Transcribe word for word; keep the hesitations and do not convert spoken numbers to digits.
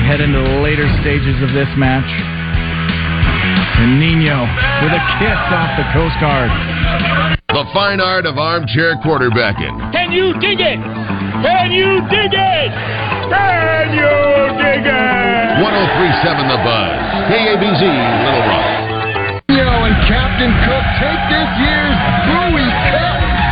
head into the later stages of this match. And Nino with a kiss off the Coast Guard. The fine art of armchair quarterbacking. Can you dig it? Can you dig it? Can you dig it? ten thirty-seven The Buzz. K A B Z, Little